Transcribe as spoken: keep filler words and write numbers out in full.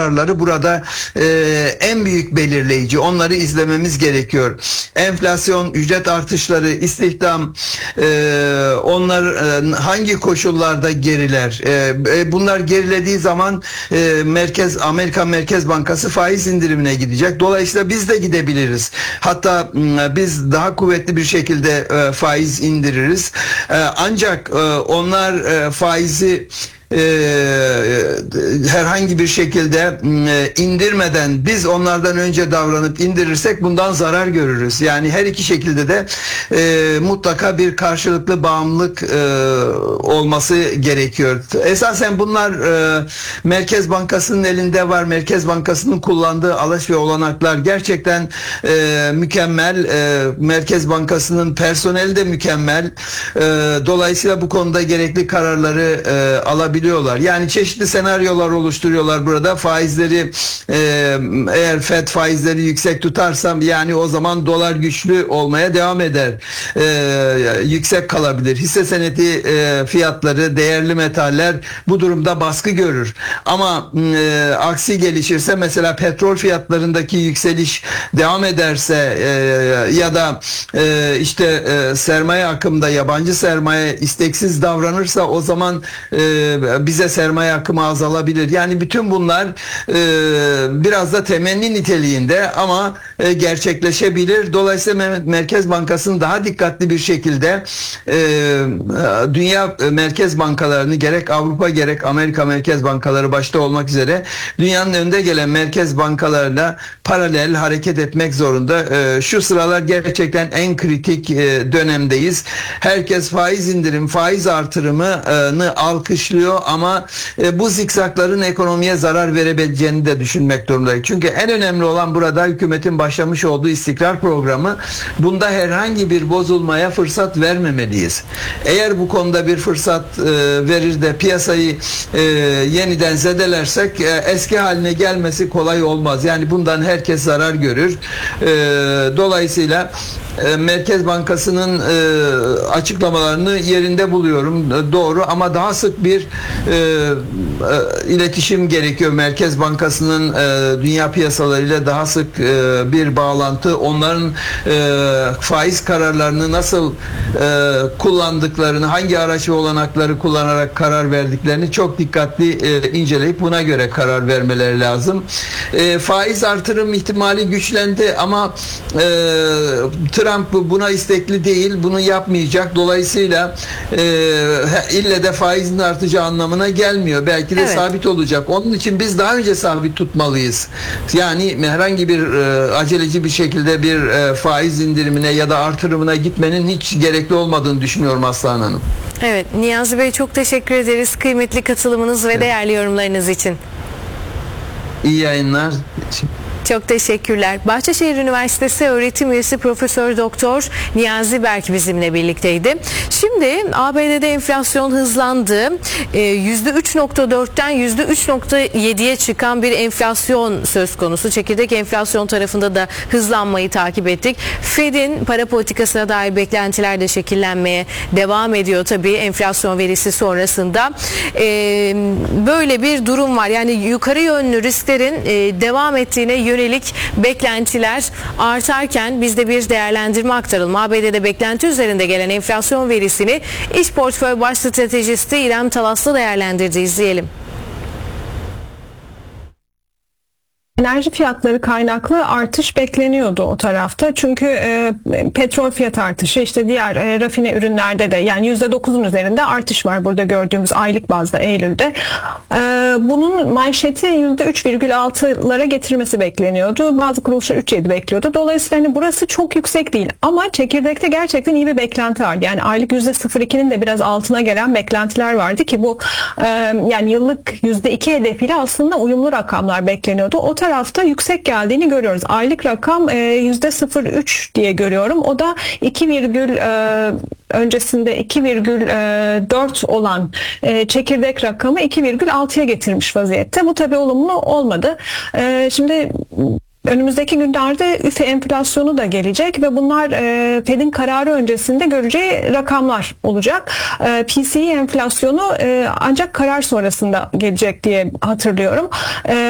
kararları burada e, en büyük belirleyici. Onları izlememiz gerekiyor. Enflasyon, ücret artışları, istihdam, e, onlar e, hangi koşullarda geriler? E, e, bunlar gerilediği zaman e, Merkez Amerika Merkez Bankası faiz indirimine gidecek. Dolayısıyla biz de gidebiliriz. Hatta e, biz daha kuvvetli bir şekilde e, faiz indiririz. E, ancak e, onlar e, faizi Ee, herhangi bir şekilde e, indirmeden biz onlardan önce davranıp indirirsek bundan zarar görürüz. Yani her iki şekilde de e, mutlaka bir karşılıklı bağımlılık e, olması gerekiyor. Esasen bunlar e, Merkez Bankası'nın elinde var. Merkez Bankası'nın kullandığı araç ve olanaklar gerçekten e, mükemmel. E, Merkez Bankası'nın personeli de mükemmel. E, dolayısıyla bu konuda gerekli kararları e, alabilir. Yani çeşitli senaryolar oluşturuyorlar burada. Faizleri e, eğer Fed faizleri yüksek tutarsam yani o zaman dolar güçlü olmaya devam eder. E, yüksek kalabilir. Hisse senedi e, fiyatları, değerli metaller bu durumda baskı görür. Ama e, aksi gelişirse mesela petrol fiyatlarındaki yükseliş devam ederse e, ya da e, işte e, sermaye akımda yabancı sermaye isteksiz davranırsa o zaman e, bize sermaye akımı azalabilir. Yani bütün bunlar e, biraz da temenni niteliğinde ama e, gerçekleşebilir. Dolayısıyla Merkez Bankası'nın daha dikkatli bir şekilde e, dünya merkez bankalarını gerek Avrupa gerek Amerika merkez bankaları başta olmak üzere dünyanın önde gelen merkez bankalarına paralel hareket etmek zorunda. E, şu sıralar gerçekten en kritik e, dönemdeyiz. Herkes faiz indirim, faiz artırımını alkışlıyor ama e, bu zikzakların ekonomiye zarar verebileceğini de düşünmek durumundayız. Çünkü en önemli olan burada hükümetin başlamış olduğu istikrar programı. Bunda herhangi bir bozulmaya fırsat vermemeliyiz. Eğer bu konuda bir fırsat e, verir de piyasayı e, yeniden zedelersek e, eski haline gelmesi kolay olmaz. Yani bundan herkes zarar görür. E, dolayısıyla e, Merkez Bankası'nın e, açıklamalarını yerinde buluyorum. E, doğru ama daha sık bir e, e, iletişim gerekiyor. Merkez Bankası'nın e, dünya piyasalarıyla daha sık e, bir bağlantı, onların e, faiz kararlarını nasıl e, kullandıklarını, hangi araç ve olanakları kullanarak karar verdiklerini çok dikkatli e, inceleyip buna göre karar vermeleri lazım. E, faiz artırım ihtimali güçlendi ama e, Trump buna istekli değil, bunu yapmayacak. Dolayısıyla e, ille de faizin artacağı anlamına gelmiyor. Belki de evet, sabit olacak. Onun için biz daha önce sabit tutmalıyız. Yani herhangi bir e, aceleci bir şekilde bir e, faiz indirimine ya da artırımına gitmenin hiç gerekli olmadığını düşünüyorum Aslan Hanım. Evet, Niyazi Bey çok teşekkür ederiz kıymetli katılımınız ve evet, değerli yorumlarınız için. İyi yayınlar. Çok teşekkürler. Bahçeşehir Üniversitesi öğretim üyesi Profesör Doktor Niyazi Berk bizimle birlikteydi. Şimdi A B D'de enflasyon hızlandı. yüzde üç nokta dörtten yüzde üç nokta yediye çıkan bir enflasyon söz konusu. Çekirdek enflasyon tarafında da hızlanmayı takip ettik. Fed'in para politikasına dair beklentiler de şekillenmeye devam ediyor tabii enflasyon verisi sonrasında. Böyle bir durum var. Yani yukarı yönlü risklerin devam ettiğine yönelik beklentiler artarken biz de bir değerlendirme aktaralım. A B D'de beklenti üzerinde gelen enflasyon verisini İş Portföy Baş Stratejisti İrem Talaslı değerlendirdi. İzleyelim. Enerji fiyatları kaynaklı artış bekleniyordu o tarafta. Çünkü e, petrol fiyat artışı işte diğer e, rafine ürünlerde de yani yüzde dokuzun üzerinde artış var burada gördüğümüz aylık bazda Eylül'de. E, bunun manşeti yüzde üç virgül altılara getirmesi bekleniyordu. Bazı kuruluşlar üç virgül yedi bekliyordu. Dolayısıyla hani burası çok yüksek değil ama çekirdekte gerçekten iyi bir beklenti vardı. Yani aylık yüzde sıfır virgül ikinin de biraz altına gelen beklentiler vardı ki bu e, yani yıllık yüzde iki hedefiyle aslında uyumlu rakamlar bekleniyordu. O tarafta yüksek geldiğini görüyoruz. Aylık rakam e, yüzde sıfır virgül üç diye görüyorum. O da iki virgül e, öncesinde iki virgül dört olan e, çekirdek rakamı iki virgül altıya getirmiş vaziyette. Bu tabii olumlu olmadı. E, şimdi önümüzdeki günlerde üfe enflasyonu da gelecek ve bunlar e, Fed'in kararı öncesinde göreceği rakamlar olacak. E, P C E enflasyonu e, ancak karar sonrasında gelecek diye hatırlıyorum. E,